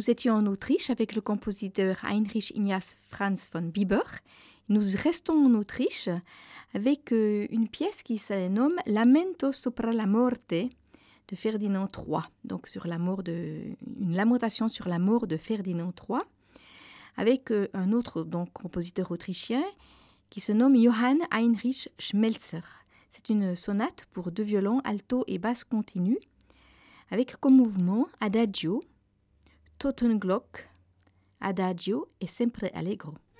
Nous étions en Autriche avec le compositeur Heinrich Ignaz Franz von Bieber. Nous restons en Autriche avec une pièce qui se nomme Lamento sopra la morte de Ferdinand III. Donc une lamentation sur la mort de Ferdinand III avec un autre compositeur autrichien qui se nomme Johann Heinrich Schmelzer. C'est une sonate pour 2 violons, alto et basse continue avec comme mouvement Adagio, Totenglock, Adagio et Sempre Allegro.